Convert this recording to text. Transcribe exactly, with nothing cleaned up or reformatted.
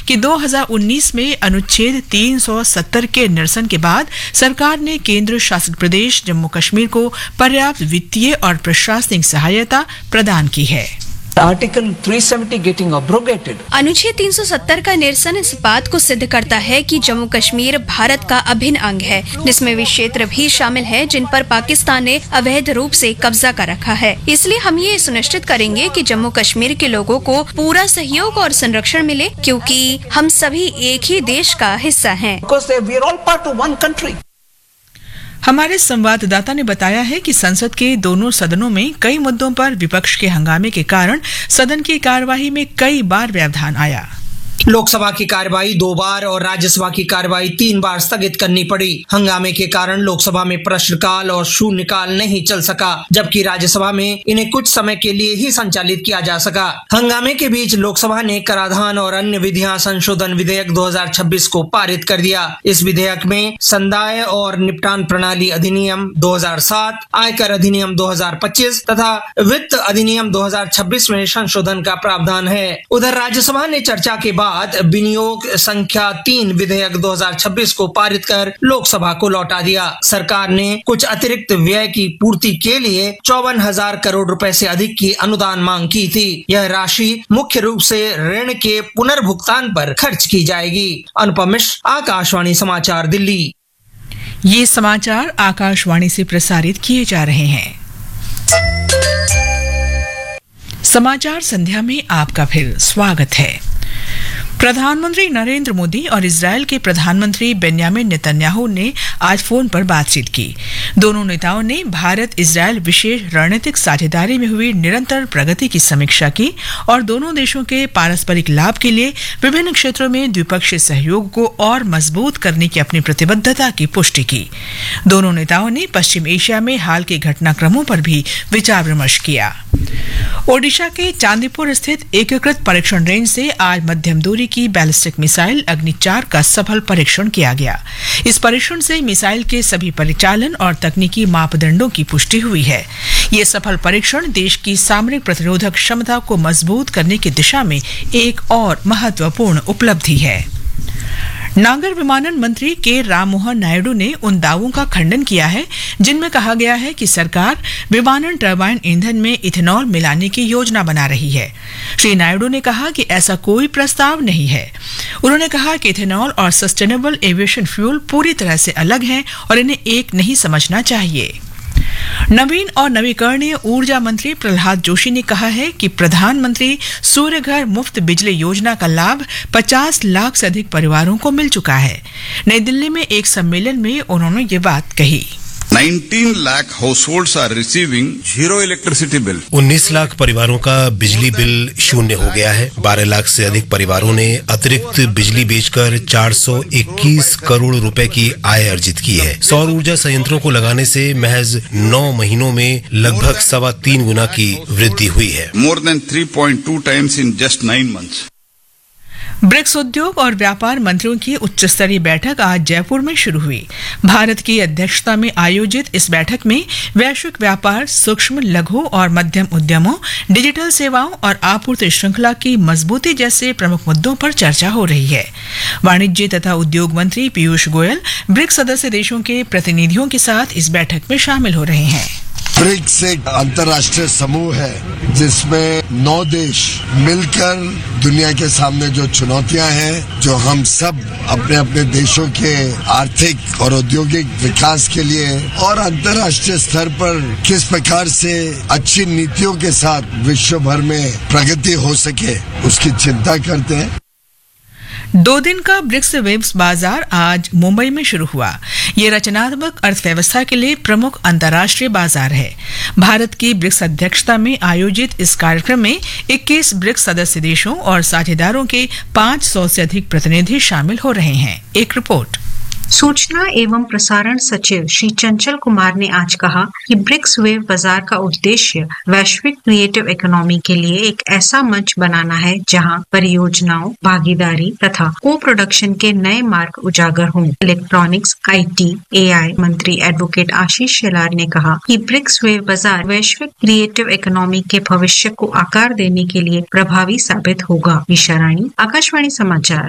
कि दो हज़ार उन्नीस में अनुच्छेद तीन सौ सत्तर के निरसन के बाद सरकार ने केंद्र शासित प्रदेश जम्मू कश्मीर को पर्याप्त वित्तीय और प्रशासनिक सहायता प्रदान की है। आर्टिकल तीन सौ सत्तर getting abrogated. अनुच्छेद तीन सौ सत्तर का निरसन इस बात को सिद्ध करता है कि जम्मू कश्मीर भारत का अभिन्न अंग है, जिसमें वे क्षेत्र भी शामिल है जिन पर पाकिस्तान ने अवैध रूप से कब्जा कर रखा है। इसलिए हम ये सुनिश्चित करेंगे कि जम्मू कश्मीर के लोगों को पूरा सहयोग और संरक्षण मिले, क्योंकि हम सभी एक ही देश का हिस्सा हैं। हमारे संवाददाता ने बताया है कि संसद के दोनों सदनों में कई मुद्दों पर विपक्ष के हंगामे के कारण सदन की कार्यवाही में कई बार व्यवधान आया। लोकसभा की कार्यवाही दो बार और राज्यसभा की कार्यवाही तीन बार स्थगित करनी पड़ी। हंगामे के कारण लोकसभा में प्रश्नकाल और शून्यकाल नहीं चल सका, जबकि राज्यसभा में इन्हें कुछ समय के लिए ही संचालित किया जा सका। हंगामे के बीच लोकसभा ने कराधान और अन्य विधियां संशोधन विधेयक दो हज़ार छब्बीस को पारित कर दिया। इस विधेयक में संदाय और निपटान प्रणाली अधिनियम दो हज़ार सात, आयकर अधिनियम दो हज़ार पच्चीस तथा वित्त अधिनियम दो हज़ार छब्बीस में संशोधन का प्रावधान है। उधर राज्यसभा ने चर्चा के बाद विनियोग संख्या तीन विधेयक दो हज़ार छब्बीस को पारित कर लोकसभा को लौटा दिया। सरकार ने कुछ अतिरिक्त व्यय की पूर्ति के लिए चौवन हजार करोड़ रुपए से अधिक की अनुदान मांग की थी। यह राशि मुख्य रूप से ऋण के पुनर्भुगतान पर खर्च की जाएगी। अनुपम मिश्र, आकाशवाणी समाचार, दिल्ली। ये समाचार आकाशवाणी से प्रसारित किए जा रहे हैं। समाचार संध्या में आपका फिर स्वागत है। प्रधानमंत्री नरेंद्र मोदी और इजरायल के प्रधानमंत्री बेन्यामिन नेतन्याहू ने आज फोन पर बातचीत की। दोनों नेताओं ने भारत इजरायल विशेष रणनीतिक साझेदारी में हुई निरंतर प्रगति की समीक्षा की और दोनों देशों के पारस्परिक लाभ के लिए विभिन्न क्षेत्रों में द्विपक्षीय सहयोग को और मजबूत करने की अपनी प्रतिबद्धता की पुष्टि की। दोनों नेताओं ने पश्चिम एशिया में हाल के घटनाक्रमों पर भी विचार विमर्श किया। ओडिशा के चांदीपुर स्थित एकीकृत परीक्षण रेंज से आज मध्यम दूरी की बैलिस्टिक मिसाइल अग्नि चार का सफल परीक्षण किया गया। इस परीक्षण से मिसाइल के सभी परिचालन और तकनीकी मापदंडों की पुष्टि हुई है। ये सफल परीक्षण देश की सामरिक प्रतिरोधक क्षमता को मजबूत करने की दिशा में एक और महत्वपूर्ण उपलब्धि है। नागर विमानन मंत्री के राममोहन नायडू ने उन दावों का खंडन किया है जिनमें कहा गया है कि सरकार विमानन टरबाइन ईंधन में इथेनॉल मिलाने की योजना बना रही है। श्री नायडू ने कहा कि ऐसा कोई प्रस्ताव नहीं है। उन्होंने कहा कि इथेनॉल और सस्टेनेबल एविएशन फ्यूल पूरी तरह से अलग हैं और इन्हें एक नहीं समझना चाहिए। नवीन और नवीकरणीय ऊर्जा मंत्री प्रहलाद जोशी ने कहा है कि प्रधानमंत्री सूर्य घर मुफ्त बिजली योजना का लाभ पचास लाख से अधिक परिवारों को मिल चुका है। नई दिल्ली में एक सम्मेलन में उन्होंने ये बात कही। उन्नीस lakh households are receiving zero electricity bill. उन्नीस लाख परिवारों का बिजली बिल शून्य हो गया है। बारह लाख से अधिक परिवारों ने अतिरिक्त बिजली बेचकर चार सौ इक्कीस करोड़ रुपए की आय अर्जित की है। सौर ऊर्जा संयंत्रों को लगाने से महज नौ महीनों में लगभग सवा तीन गुना की वृद्धि हुई है। More than three point two times in just nine months. BRICS उद्योग और व्यापार मंत्रियों की उच्च स्तरीय बैठक आज जयपुर में शुरू हुई। भारत की अध्यक्षता में आयोजित इस बैठक में वैश्विक व्यापार, सूक्ष्म, लघु और मध्यम उद्यमों, डिजिटल सेवाओं और आपूर्ति श्रृंखला की मजबूती जैसे प्रमुख मुद्दों पर चर्चा हो रही है। वाणिज्य तथा उद्योग मंत्री पीयूष गोयल ब्रिक्स सदस्य देशों के प्रतिनिधियों के साथ इस बैठक में शामिल हो रहे हैं। ब्रिक्स एक अंतर्राष्ट्रीय समूह है जिसमें नौ देश मिलकर दुनिया के सामने जो चुनौतियां हैं, जो हम सब अपने अपने देशों के आर्थिक और औद्योगिक विकास के लिए और अंतर्राष्ट्रीय स्तर पर किस प्रकार से अच्छी नीतियों के साथ विश्व भर में प्रगति हो सके, उसकी चिंता करते हैं। दो दिन का ब्रिक्स वेब्स बाजार आज मुंबई में शुरू हुआ। ये रचनात्मक अर्थव्यवस्था के लिए प्रमुख अंतर्राष्ट्रीय बाजार है। भारत की ब्रिक्स अध्यक्षता में आयोजित इस कार्यक्रम में इक्कीस ब्रिक्स सदस्य देशों और साझेदारों के पाँच सौ से अधिक प्रतिनिधि शामिल हो रहे हैं। एक रिपोर्ट। सूचना एवं प्रसारण सचिव श्री चंचल कुमार ने आज कहा कि ब्रिक्स वेब बाजार का उद्देश्य वैश्विक क्रिएटिव इकोनॉमी के लिए एक ऐसा मंच बनाना है जहां परियोजनाओं, भागीदारी तथा को प्रोडक्शन के नए मार्ग उजागर हों। इलेक्ट्रॉनिक्स, आईटी, एआई मंत्री एडवोकेट आशीष शेलार ने कहा कि ब्रिक्स वेब बाजार वैश्विक क्रिएटिव इकोनॉमी के भविष्य को आकार देने के लिए प्रभावी साबित होगा। विशाराणी, आकाशवाणी समाचार।